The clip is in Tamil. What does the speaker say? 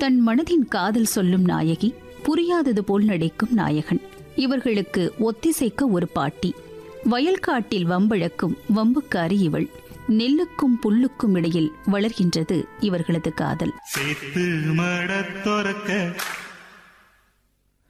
தன் மனதின் காதல் சொல்லும் நாயகி, புரியாதது போல் நடிக்கும் நாயகன். இவர்களுக்கு ஒத்திசைக்க ஒரு பாட்டி. வயல்காட்டில் வம்பழக்கும் வம்புக்காரி இவள். நெல்லுக்கும் புல்லுக்கும் இடையில் வளர்கின்றது இவர்களது காதல். சேத்து மடத்தொரக்க